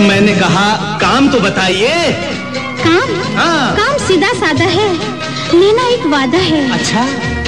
मैंने कहा काम तो बताइए। काम? हाँ। काम सीधा साधा है, लेना एक वादा है। अच्छा